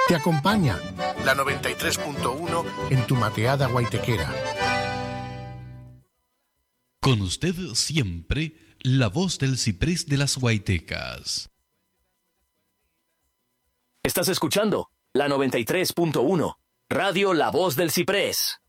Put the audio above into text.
Te acompaña la 93.1 en tu mateada guaitequera. Con usted siempre, la voz del ciprés de las Guaitecas. Estás escuchando la 93.1, Radio La Voz del Ciprés.